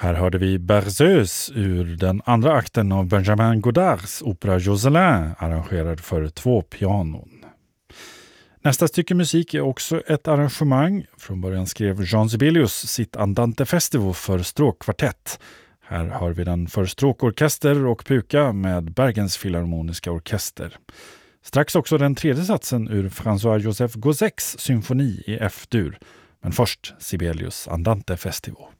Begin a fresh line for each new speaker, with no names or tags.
Här hörde vi Berceuse ur den andra akten av Benjamin Godards opera Jocelyn, arrangerad för 2 pianon. Nästa stycke musik är också ett arrangemang. Från början skrev Jean Sibelius sitt Andante Festival för stråkkvartett. Här har vi den för stråkorkester och puka med Bergens Filharmoniska orkester. Strax också den tredje satsen ur François-Joseph Gauzecs symfoni i F-dur. Men först Sibelius Andante Festival.